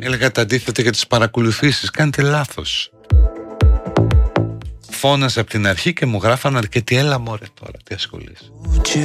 Έλεγα τα αντίθετα για τις παρακολουθήσεις. Κάνετε λάθος. Φώνασα από την αρχή και μου γράφαν αρκετοί. Έλα μωρέ τώρα, τι ασχολείσαι.